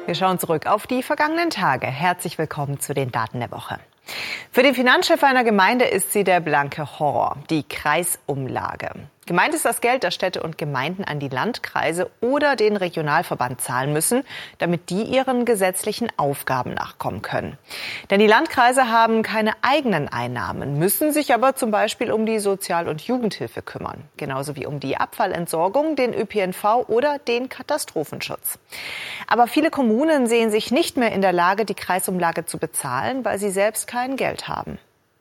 Wir schauen zurück auf die vergangenen Tage. Herzlich willkommen zu den Daten der Woche. Für den Finanzchef einer Gemeinde ist sie der blanke Horror, die Kreisumlage. Gemeint ist das Geld, das Städte und Gemeinden an die Landkreise oder den Regionalverband zahlen müssen, damit die ihren gesetzlichen Aufgaben nachkommen können. Denn die Landkreise haben keine eigenen Einnahmen, müssen sich aber zum Beispiel um die Sozial- und Jugendhilfe kümmern. Genauso wie um die Abfallentsorgung, den ÖPNV oder den Katastrophenschutz. Aber viele Kommunen sehen sich nicht mehr in der Lage, die Kreisumlage zu bezahlen, weil sie selbst kein Geld haben.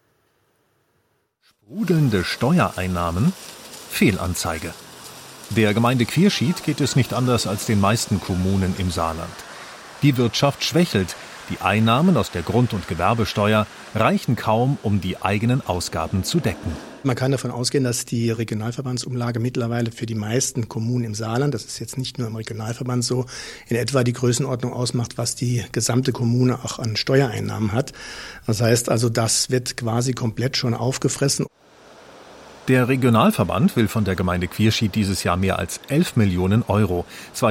Sprudelnde Steuereinnahmen? Fehlanzeige. Der Gemeinde Quierschied geht es nicht anders als den meisten Kommunen im Saarland. Die Wirtschaft schwächelt. Die Einnahmen aus der Grund- und Gewerbesteuer reichen kaum, um die eigenen Ausgaben zu decken. Man kann davon ausgehen, dass die Regionalverbandsumlage mittlerweile für die meisten Kommunen im Saarland, das ist jetzt nicht nur im Regionalverband so, in etwa die Größenordnung ausmacht, was die gesamte Kommune auch an Steuereinnahmen hat. Das heißt also, das wird quasi komplett schon aufgefressen. Der Regionalverband will von der Gemeinde Quierschied dieses Jahr mehr als 11 Millionen Euro.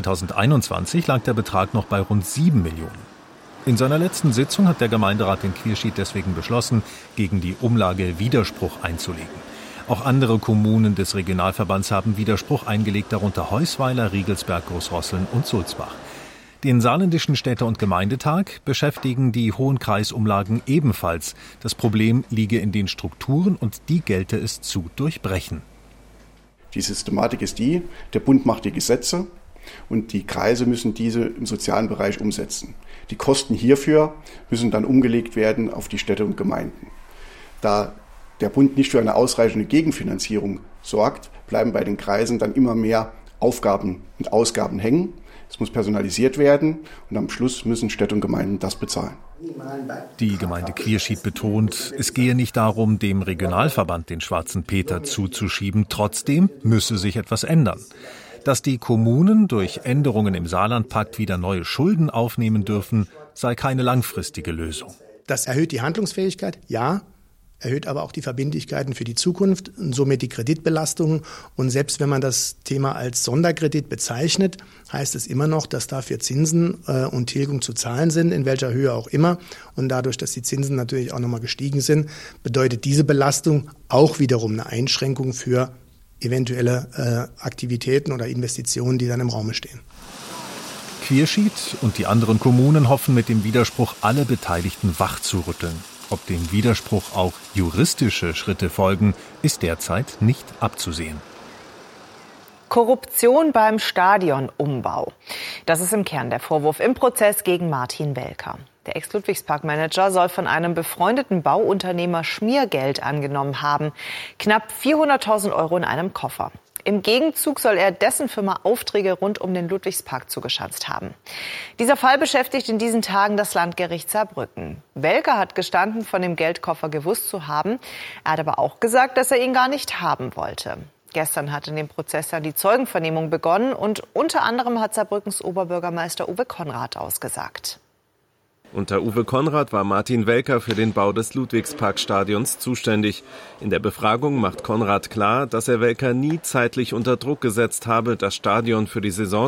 2021 lag der Betrag noch bei rund 7 Millionen. In seiner letzten Sitzung hat der Gemeinderat in Quierschied deswegen beschlossen, gegen die Umlage Widerspruch einzulegen. Auch andere Kommunen des Regionalverbands haben Widerspruch eingelegt, darunter Heusweiler, Riegelsberg, Großrosseln und Sulzbach. Den saarländischen Städte- und Gemeindetag beschäftigen die hohen Kreisumlagen ebenfalls. Das Problem liege in den Strukturen und die gelte es zu durchbrechen. Die Systematik ist die, der Bund macht die Gesetze und die Kreise müssen diese im sozialen Bereich umsetzen. Die Kosten hierfür müssen dann umgelegt werden auf die Städte und Gemeinden. Da der Bund nicht für eine ausreichende Gegenfinanzierung sorgt, bleiben bei den Kreisen dann immer mehr Aufgaben und Ausgaben hängen. Es muss personalisiert werden und am Schluss müssen Städte und Gemeinden das bezahlen. Die Gemeinde Quierschied betont, es gehe nicht darum, dem Regionalverband den schwarzen Peter zuzuschieben. Trotzdem müsse sich etwas ändern. Dass die Kommunen durch Änderungen im Saarlandpakt wieder neue Schulden aufnehmen dürfen, sei keine langfristige Lösung. Das erhöht die Handlungsfähigkeit, ja, erhöht aber auch die Verbindlichkeiten für die Zukunft und somit die Kreditbelastungen. Und selbst wenn man das Thema als Sonderkredit bezeichnet, heißt es immer noch, dass dafür Zinsen und Tilgung zu zahlen sind, in welcher Höhe auch immer. Und dadurch, dass die Zinsen natürlich auch nochmal gestiegen sind, bedeutet diese Belastung auch wiederum eine Einschränkung für eventuelle Aktivitäten oder Investitionen, die dann im Raume stehen. Quierschied und die anderen Kommunen hoffen mit dem Widerspruch alle Beteiligten wachzurütteln. Ob dem Widerspruch auch juristische Schritte folgen, ist derzeit nicht abzusehen. Korruption beim Stadionumbau. Das ist im Kern der Vorwurf im Prozess gegen Martin Welker. Der Ex-Ludwigspark-Manager soll von einem befreundeten Bauunternehmer Schmiergeld angenommen haben. Knapp 400.000 Euro in einem Koffer. Im Gegenzug soll er dessen Firma Aufträge rund um den Ludwigspark zugeschanzt haben. Dieser Fall beschäftigt in diesen Tagen das Landgericht Saarbrücken. Welker hat gestanden, von dem Geldkoffer gewusst zu haben. Er hat aber auch gesagt, dass er ihn gar nicht haben wollte. Gestern hat in dem Prozess dann die Zeugenvernehmung begonnen und unter anderem hat Saarbrückens Oberbürgermeister Uwe Konrad ausgesagt. Unter Uwe Konrad war Martin Welker für den Bau des Ludwigsparkstadions zuständig. In der Befragung macht Konrad klar, dass er Welker nie zeitlich unter Druck gesetzt habe, das Stadion für die Saison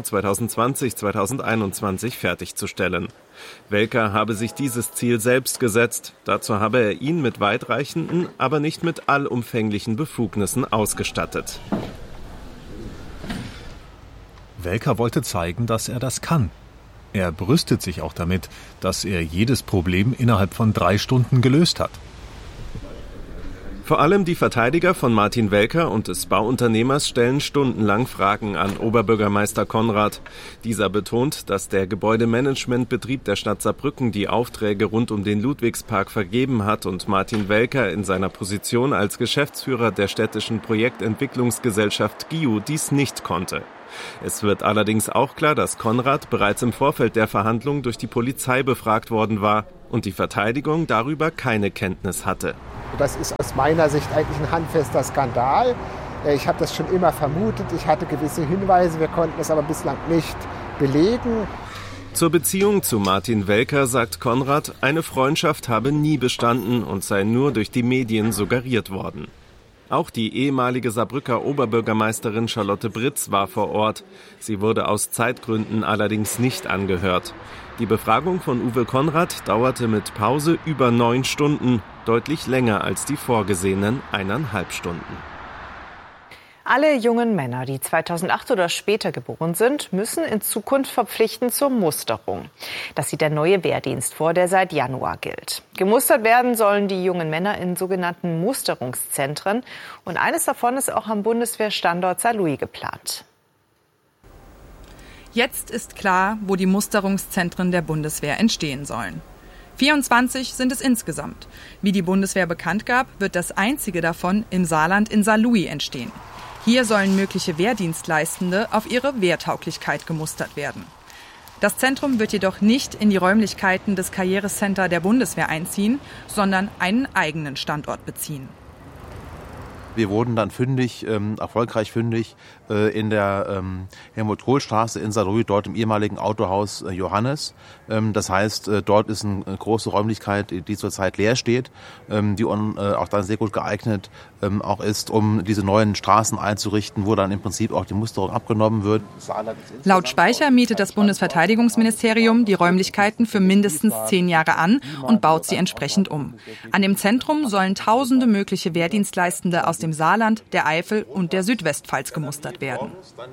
2020-2021 fertigzustellen. Welker habe sich dieses Ziel selbst gesetzt. Dazu habe er ihn mit weitreichenden, aber nicht mit allumfänglichen Befugnissen ausgestattet. Welker wollte zeigen, dass er das kann. Er brüstet sich auch damit, dass er jedes Problem innerhalb von 3 Stunden gelöst hat. Vor allem die Verteidiger von Martin Welker und des Bauunternehmers stellen stundenlang Fragen an Oberbürgermeister Konrad. Dieser betont, dass der Gebäudemanagementbetrieb der Stadt Saarbrücken die Aufträge rund um den Ludwigspark vergeben hat und Martin Welker in seiner Position als Geschäftsführer der städtischen Projektentwicklungsgesellschaft GIU dies nicht konnte. Es wird allerdings auch klar, dass Konrad bereits im Vorfeld der Verhandlung durch die Polizei befragt worden war und die Verteidigung darüber keine Kenntnis hatte. Das ist aus meiner Sicht eigentlich ein handfester Skandal. Ich habe das schon immer vermutet. Ich hatte gewisse Hinweise, wir konnten es aber bislang nicht belegen. Zur Beziehung zu Martin Welker sagt Konrad, eine Freundschaft habe nie bestanden und sei nur durch die Medien suggeriert worden. Auch die ehemalige Saarbrücker Oberbürgermeisterin Charlotte Britz war vor Ort. Sie wurde aus Zeitgründen allerdings nicht angehört. Die Befragung von Uwe Konrad dauerte mit Pause über 9 Stunden, deutlich länger als die vorgesehenen 1,5 Stunden. Alle jungen Männer, die 2008 oder später geboren sind, müssen in Zukunft verpflichten zur Musterung. Das sieht der neue Wehrdienst vor, der seit Januar gilt. Gemustert werden sollen die jungen Männer in sogenannten Musterungszentren. Und eines davon ist auch am Bundeswehrstandort Saarlouis geplant. Jetzt ist klar, wo die Musterungszentren der Bundeswehr entstehen sollen. 24 sind es insgesamt. Wie die Bundeswehr bekannt gab, wird das einzige davon im Saarland in Saarlouis entstehen. Hier sollen mögliche Wehrdienstleistende auf ihre Wehrtauglichkeit gemustert werden. Das Zentrum wird jedoch nicht in die Räumlichkeiten des Karrierecenter der Bundeswehr einziehen, sondern einen eigenen Standort beziehen. Wir wurden dann erfolgreich fündig in der Helmut-Kohl-Straße in Saarlouis, dort im ehemaligen Autohaus Johannes. Das heißt, dort ist eine große Räumlichkeit, die zurzeit leer steht, die auch dann sehr gut geeignet auch ist, um diese neuen Straßen einzurichten, wo dann im Prinzip auch die Musterung abgenommen wird. Laut Speicher mietet das Bundesverteidigungsministerium die Räumlichkeiten für mindestens 10 Jahre an und baut sie entsprechend um. An dem Zentrum sollen tausende mögliche Wehrdienstleistende aus dem Saarland, der Eifel und der Südwestpfalz gemustert werden.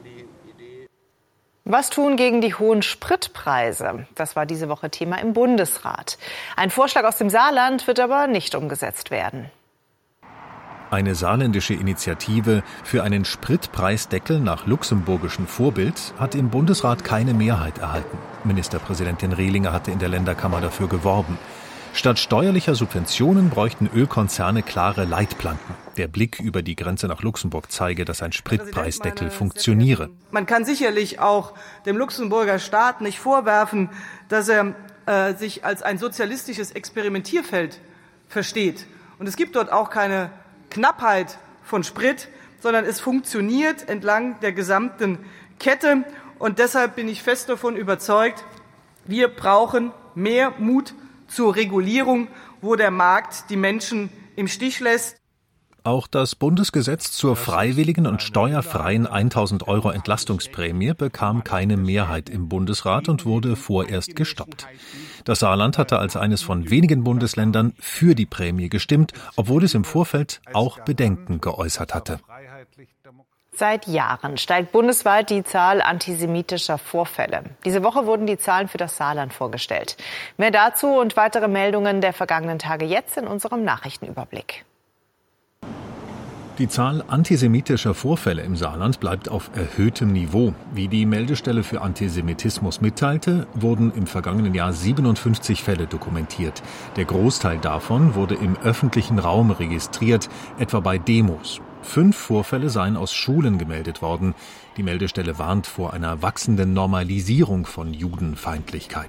Was tun gegen die hohen Spritpreise? Das war diese Woche Thema im Bundesrat. Ein Vorschlag aus dem Saarland wird aber nicht umgesetzt werden. Eine saarländische Initiative für einen Spritpreisdeckel nach luxemburgischem Vorbild hat im Bundesrat keine Mehrheit erhalten. Ministerpräsidentin Rehlinger hatte in der Länderkammer dafür geworben. Statt steuerlicher Subventionen bräuchten Ölkonzerne klare Leitplanken. Der Blick über die Grenze nach Luxemburg zeige, dass ein Spritpreisdeckel funktioniere. Man kann sicherlich auch dem Luxemburger Staat nicht vorwerfen, dass er sich als ein sozialistisches Experimentierfeld versteht. Und es gibt dort auch keine Knappheit von Sprit, sondern es funktioniert entlang der gesamten Kette. Und deshalb bin ich fest davon überzeugt, wir brauchen mehr Mut zur Regulierung, wo der Markt die Menschen im Stich lässt. Auch das Bundesgesetz zur freiwilligen und steuerfreien 1.000 € Entlastungsprämie bekam keine Mehrheit im Bundesrat und wurde vorerst gestoppt. Das Saarland hatte als eines von wenigen Bundesländern für die Prämie gestimmt, obwohl es im Vorfeld auch Bedenken geäußert hatte. Seit Jahren steigt bundesweit die Zahl antisemitischer Vorfälle. Diese Woche wurden die Zahlen für das Saarland vorgestellt. Mehr dazu und weitere Meldungen der vergangenen Tage jetzt in unserem Nachrichtenüberblick. Die Zahl antisemitischer Vorfälle im Saarland bleibt auf erhöhtem Niveau. Wie die Meldestelle für Antisemitismus mitteilte, wurden im vergangenen Jahr 57 Fälle dokumentiert. Der Großteil davon wurde im öffentlichen Raum registriert, etwa bei Demos. 5 Vorfälle seien aus Schulen gemeldet worden. Die Meldestelle warnt vor einer wachsenden Normalisierung von Judenfeindlichkeit.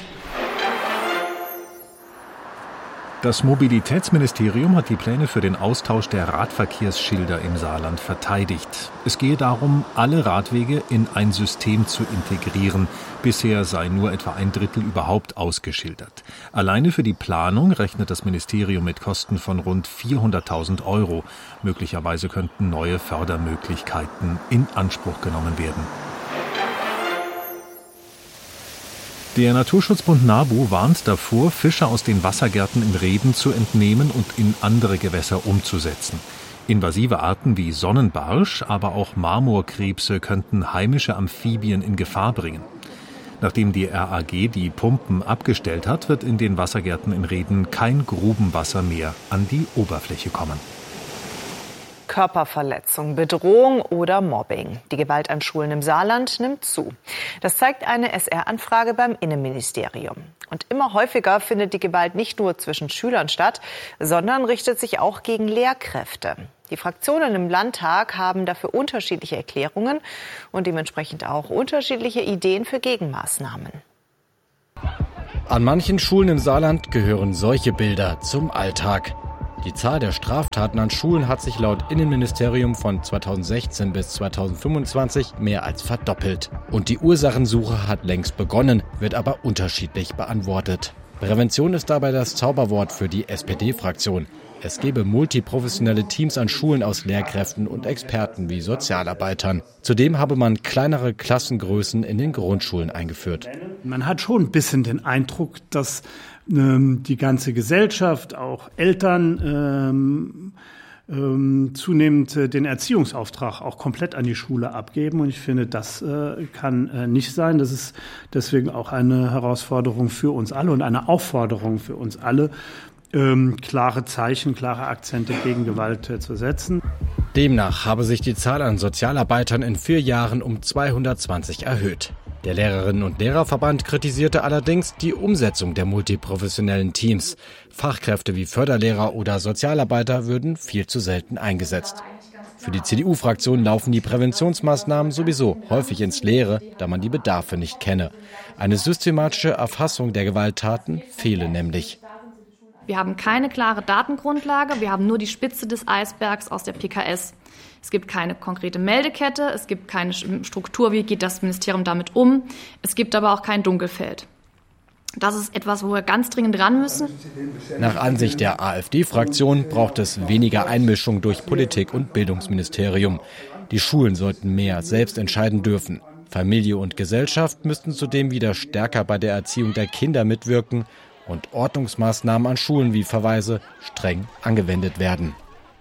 Das Mobilitätsministerium hat die Pläne für den Austausch der Radverkehrsschilder im Saarland verteidigt. Es gehe darum, alle Radwege in ein System zu integrieren. Bisher sei nur etwa 1/3 überhaupt ausgeschildert. Alleine für die Planung rechnet das Ministerium mit Kosten von rund 400.000 €. Möglicherweise könnten neue Fördermöglichkeiten in Anspruch genommen werden. Der Naturschutzbund NABU warnt davor, Fische aus den Wassergärten in Reden zu entnehmen und in andere Gewässer umzusetzen. Invasive Arten wie Sonnenbarsch, aber auch Marmorkrebse könnten heimische Amphibien in Gefahr bringen. Nachdem die RAG die Pumpen abgestellt hat, wird in den Wassergärten in Reden kein Grubenwasser mehr an die Oberfläche kommen. Körperverletzung, Bedrohung oder Mobbing. Die Gewalt an Schulen im Saarland nimmt zu. Das zeigt eine SR-Anfrage beim Innenministerium. Und immer häufiger findet die Gewalt nicht nur zwischen Schülern statt, sondern richtet sich auch gegen Lehrkräfte. Die Fraktionen im Landtag haben dafür unterschiedliche Erklärungen und dementsprechend auch unterschiedliche Ideen für Gegenmaßnahmen. An manchen Schulen im Saarland gehören solche Bilder zum Alltag. Die Zahl der Straftaten an Schulen hat sich laut Innenministerium von 2016 bis 2025 mehr als verdoppelt. Und die Ursachensuche hat längst begonnen, wird aber unterschiedlich beantwortet. Prävention ist dabei das Zauberwort für die SPD-Fraktion. Es gebe multiprofessionelle Teams an Schulen aus Lehrkräften und Experten wie Sozialarbeitern. Zudem habe man kleinere Klassengrößen in den Grundschulen eingeführt. Man hat schon ein bisschen den Eindruck, dass die ganze Gesellschaft, auch Eltern, zunehmend den Erziehungsauftrag auch komplett an die Schule abgeben. Und ich finde, das kann nicht sein. Das ist deswegen auch eine Herausforderung für uns alle und eine Aufforderung für uns alle, klare Zeichen, klare Akzente gegen Gewalt zu setzen. Demnach habe sich die Zahl an Sozialarbeitern in 4 Jahren um 220 erhöht. Der Lehrerinnen- und Lehrerverband kritisierte allerdings die Umsetzung der multiprofessionellen Teams. Fachkräfte wie Förderlehrer oder Sozialarbeiter würden viel zu selten eingesetzt. Für die CDU-Fraktion laufen die Präventionsmaßnahmen sowieso häufig ins Leere, da man die Bedarfe nicht kenne. Eine systematische Erfassung der Gewalttaten fehle nämlich. Wir haben keine klare Datengrundlage, wir haben nur die Spitze des Eisbergs aus der PKS. Es gibt keine konkrete Meldekette, es gibt keine Struktur, wie geht das Ministerium damit um. Es gibt aber auch kein Dunkelfeld. Das ist etwas, wo wir ganz dringend ran müssen. Nach Ansicht der AfD-Fraktion braucht es weniger Einmischung durch Politik und Bildungsministerium. Die Schulen sollten mehr selbst entscheiden dürfen. Familie und Gesellschaft müssten zudem wieder stärker bei der Erziehung der Kinder mitwirken und Ordnungsmaßnahmen an Schulen wie Verweise streng angewendet werden.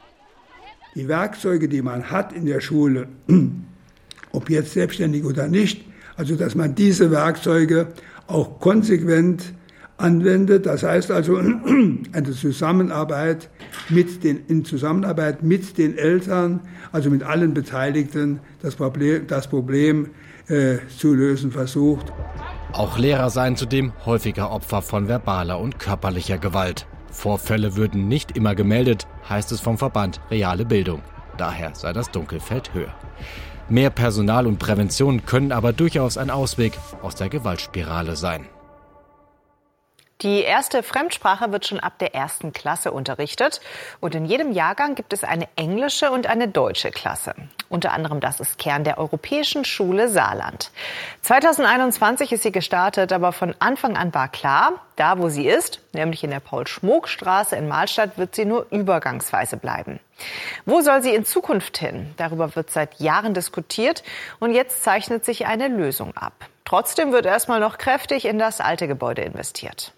Die Werkzeuge, die man hat in der Schule, ob jetzt selbstständig oder nicht, also dass man diese Werkzeuge auch konsequent anwendet. Das heißt also eine Zusammenarbeit in Zusammenarbeit mit den Eltern, also mit allen Beteiligten, das Problem zu lösen versucht. Auch Lehrer seien zudem häufiger Opfer von verbaler und körperlicher Gewalt. Vorfälle würden nicht immer gemeldet, heißt es vom Verband Reale Bildung. Daher sei das Dunkelfeld höher. Mehr Personal und Prävention können aber durchaus ein Ausweg aus der Gewaltspirale sein. Die erste Fremdsprache wird schon ab der 1. Klasse unterrichtet. Und in jedem Jahrgang gibt es eine englische und eine deutsche Klasse. Unter anderem das ist Kern der Europäischen Schule Saarland. 2021 ist sie gestartet, aber von Anfang an war klar, da wo sie ist, nämlich in der Paul-Schmook-Straße in Mahlstadt, wird sie nur übergangsweise bleiben. Wo soll sie in Zukunft hin? Darüber wird seit Jahren diskutiert und jetzt zeichnet sich eine Lösung ab. Trotzdem wird erstmal noch kräftig in das alte Gebäude investiert.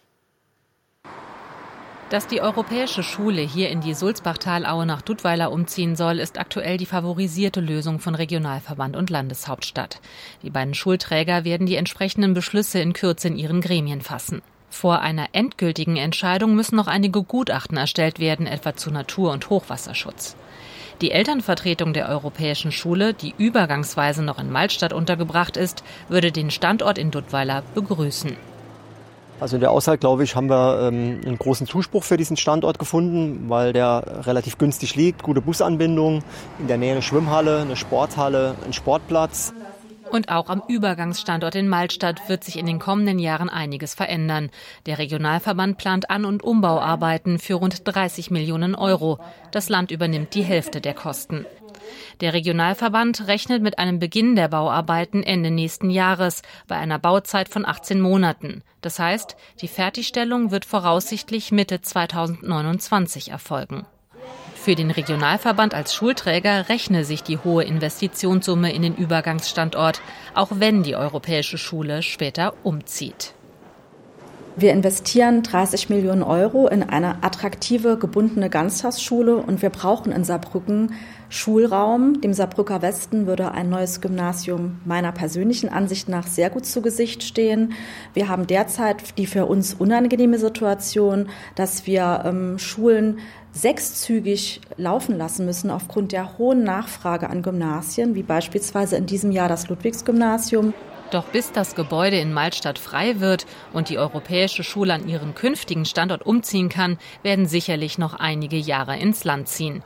Dass die Europäische Schule hier in die Sulzbach-Talaue nach Dudweiler umziehen soll, ist aktuell die favorisierte Lösung von Regionalverband und Landeshauptstadt. Die beiden Schulträger werden die entsprechenden Beschlüsse in Kürze in ihren Gremien fassen. Vor einer endgültigen Entscheidung müssen noch einige Gutachten erstellt werden, etwa zu Natur- und Hochwasserschutz. Die Elternvertretung der Europäischen Schule, die übergangsweise noch in Mahlstadt untergebracht ist, würde den Standort in Dudweiler begrüßen. Also in der Auswahl, glaube ich, haben wir einen großen Zuspruch für diesen Standort gefunden, weil der relativ günstig liegt, gute Busanbindung, in der Nähe eine Schwimmhalle, eine Sporthalle, ein Sportplatz. Und auch am Übergangsstandort in Mahlstadt wird sich in den kommenden Jahren einiges verändern. Der Regionalverband plant An- und Umbauarbeiten für rund 30 Millionen Euro. Das Land übernimmt die Hälfte der Kosten. Der Regionalverband rechnet mit einem Beginn der Bauarbeiten Ende nächsten Jahres bei einer Bauzeit von 18 Monaten. Das heißt, die Fertigstellung wird voraussichtlich Mitte 2029 erfolgen. Für den Regionalverband als Schulträger rechne sich die hohe Investitionssumme in den Übergangsstandort, auch wenn die Europäische Schule später umzieht. Wir investieren 30 Millionen Euro in eine attraktive, gebundene Ganztagsschule und wir brauchen in Saarbrücken Schulraum. Dem Saarbrücker Westen würde ein neues Gymnasium meiner persönlichen Ansicht nach sehr gut zu Gesicht stehen. Wir haben derzeit die für uns unangenehme Situation, dass wir Schulen sechszügig laufen lassen müssen aufgrund der hohen Nachfrage an Gymnasien, wie beispielsweise in diesem Jahr das Ludwigsgymnasium. Doch bis das Gebäude in Mahlstadt frei wird und die Europäische Schule an ihren künftigen Standort umziehen kann, werden sicherlich noch einige Jahre ins Land ziehen.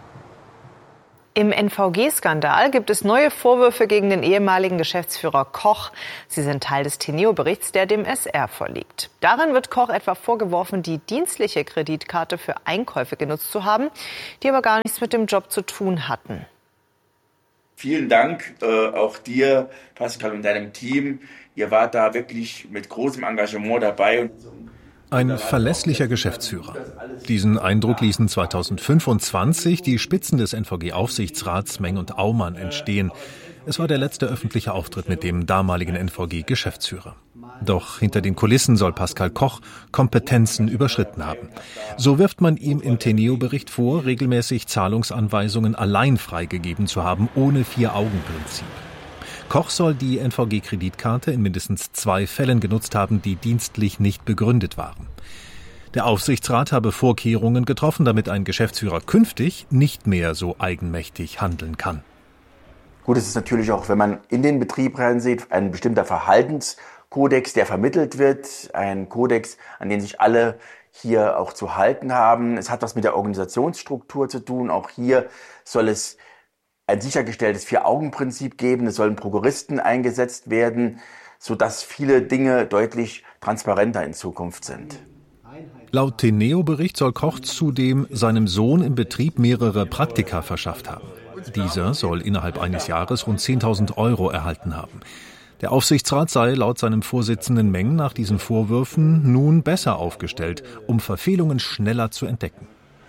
Im NVG-Skandal gibt es neue Vorwürfe gegen den ehemaligen Geschäftsführer Koch. Sie sind Teil des Teneo-Berichts, der dem SR vorliegt. Darin wird Koch etwa vorgeworfen, die dienstliche Kreditkarte für Einkäufe genutzt zu haben, die aber gar nichts mit dem Job zu tun hatten. Vielen Dank auch dir, Pascal, und deinem Team. Ihr wart da wirklich mit großem Engagement dabei. Ein verlässlicher Geschäftsführer. Diesen Eindruck ließen 2025 die Spitzen des NVG-Aufsichtsrats Meng und Aumann entstehen. Es war der letzte öffentliche Auftritt mit dem damaligen NVG-Geschäftsführer. Doch hinter den Kulissen soll Pascal Koch Kompetenzen überschritten haben. So wirft man ihm im Teneo-Bericht vor, regelmäßig Zahlungsanweisungen allein freigegeben zu haben, ohne Vier-Augen-Prinzip. Koch soll die NVG-Kreditkarte in mindestens 2 Fällen genutzt haben, die dienstlich nicht begründet waren. Der Aufsichtsrat habe Vorkehrungen getroffen, damit ein Geschäftsführer künftig nicht mehr so eigenmächtig handeln kann. Gut, es ist natürlich auch, wenn man in den Betrieb reinsieht, ein bestimmter Verhaltenskodex, der vermittelt wird, ein Kodex, an den sich alle hier auch zu halten haben. Es hat was mit der Organisationsstruktur zu tun. Auch hier soll es ein sichergestelltes Vier-Augen-Prinzip geben. Es sollen Prokuristen eingesetzt werden, sodass viele Dinge deutlich transparenter in Zukunft sind. Laut Teneo-Bericht soll Koch zudem seinem Sohn im Betrieb mehrere Praktika verschafft haben. Dieser soll innerhalb eines Jahres rund 10.000 € erhalten haben. Der Aufsichtsrat sei laut seinem Vorsitzenden Meng nach diesen Vorwürfen nun besser aufgestellt, um Verfehlungen schneller zu entdecken.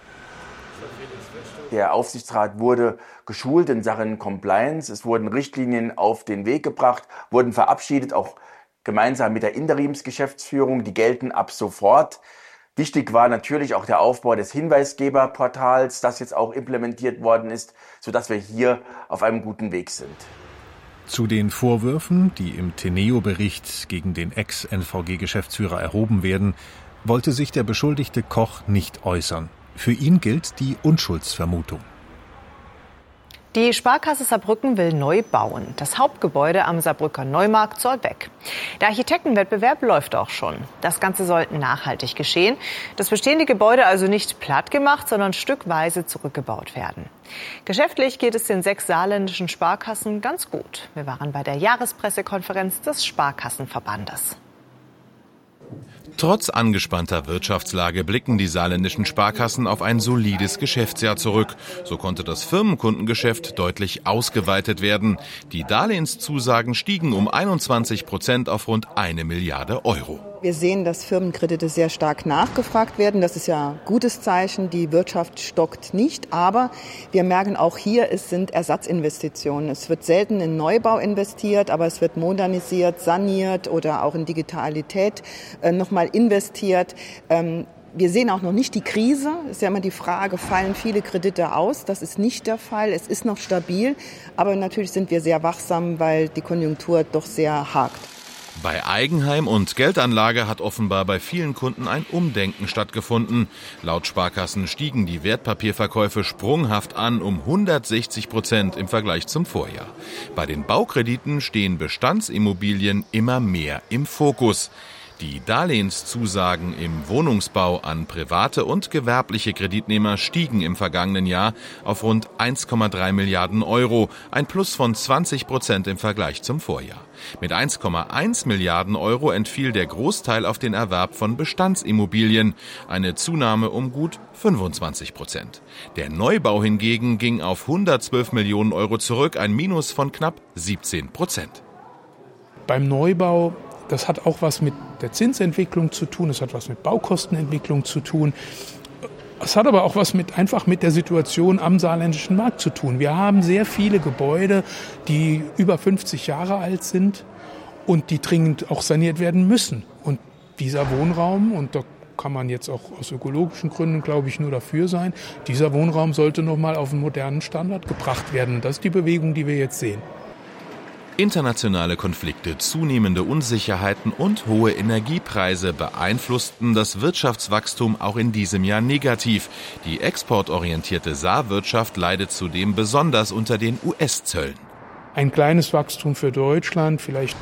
Der Aufsichtsrat wurde geschult in Sachen Compliance. Es wurden Richtlinien auf den Weg gebracht, wurden verabschiedet, auch gemeinsam mit der Interimsgeschäftsführung. Die gelten ab sofort. Wichtig war natürlich auch der Aufbau des Hinweisgeberportals, das jetzt auch implementiert worden ist, sodass wir hier auf einem guten Weg sind. Zu den Vorwürfen, die im Teneo-Bericht gegen den Ex-NVG-Geschäftsführer erhoben werden, wollte sich der Beschuldigte Koch nicht äußern. Für ihn gilt die Unschuldsvermutung. Die Sparkasse Saarbrücken will neu bauen. Das Hauptgebäude am Saarbrücker Neumarkt soll weg. Der Architektenwettbewerb läuft auch schon. Das Ganze soll nachhaltig geschehen. Das bestehende Gebäude also nicht platt gemacht, sondern stückweise zurückgebaut werden. Geschäftlich geht es den 6 saarländischen Sparkassen ganz gut. Wir waren bei der Jahrespressekonferenz des Sparkassenverbandes. Trotz angespannter Wirtschaftslage blicken die saarländischen Sparkassen auf ein solides Geschäftsjahr zurück. So konnte das Firmenkundengeschäft deutlich ausgeweitet werden. Die Darlehenszusagen stiegen um 21% auf rund 1 Milliarde €. Wir sehen, dass Firmenkredite sehr stark nachgefragt werden. Das ist ja ein gutes Zeichen. Die Wirtschaft stockt nicht. Aber wir merken auch hier, es sind Ersatzinvestitionen. Es wird selten in Neubau investiert, aber es wird modernisiert, saniert oder auch in Digitalität nochmal investiert. Wir sehen auch noch nicht die Krise. Es ist ja immer die Frage, fallen viele Kredite aus? Das ist nicht der Fall. Es ist noch stabil. Aber natürlich sind wir sehr wachsam, weil die Konjunktur doch sehr hakt. Bei Eigenheim und Geldanlage hat offenbar bei vielen Kunden ein Umdenken stattgefunden. Laut Sparkassen stiegen die Wertpapierverkäufe sprunghaft an um 160% im Vergleich zum Vorjahr. Bei den Baukrediten stehen Bestandsimmobilien immer mehr im Fokus. Die Darlehenszusagen im Wohnungsbau an private und gewerbliche Kreditnehmer stiegen im vergangenen Jahr auf rund 1,3 Milliarden €, ein Plus von 20% im Vergleich zum Vorjahr. Mit 1,1 Milliarden € entfiel der Großteil auf den Erwerb von Bestandsimmobilien, eine Zunahme um gut 25%. Der Neubau hingegen ging auf 112 Millionen € zurück, ein Minus von knapp 17%. Beim Neubau, das hat auch was mit der Zinsentwicklung zu tun, es hat was mit Baukostenentwicklung zu tun. Es hat aber auch was einfach mit der Situation am saarländischen Markt zu tun. Wir haben sehr viele Gebäude, die über 50 Jahre alt sind und die dringend auch saniert werden müssen. Und dieser Wohnraum, und da kann man jetzt auch aus ökologischen Gründen, glaube ich, nur dafür sein, dieser Wohnraum sollte nochmal auf einen modernen Standard gebracht werden. Und das ist die Bewegung, die wir jetzt sehen. Internationale Konflikte, zunehmende Unsicherheiten und hohe Energiepreise beeinflussten das Wirtschaftswachstum auch in diesem Jahr negativ. Die exportorientierte Saarwirtschaft leidet zudem besonders unter den US-Zöllen. Ein kleines Wachstum für Deutschland, vielleicht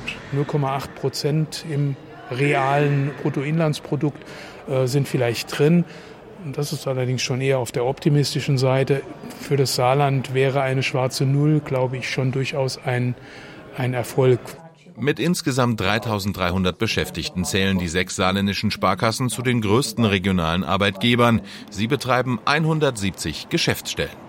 0,8% im realen Bruttoinlandsprodukt sind vielleicht drin. Das ist allerdings schon eher auf der optimistischen Seite. Für das Saarland wäre eine schwarze Null, glaube ich, schon durchaus ein Erfolg. Mit insgesamt 3.300 Beschäftigten zählen die 6 saarländischen Sparkassen zu den größten regionalen Arbeitgebern. Sie betreiben 170 Geschäftsstellen.